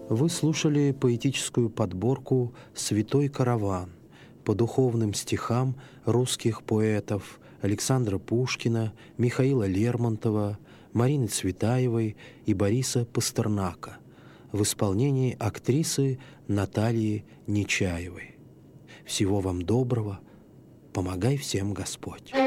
Вы слушали поэтическую подборку «Святой караван» по духовным стихам русских поэтов Александра Пушкина, Михаила Лермонтова, Марины Цветаевой и Бориса Пастернака в исполнении актрисы Натальи Нечаевой. Всего вам доброго. Помогай всем Господь.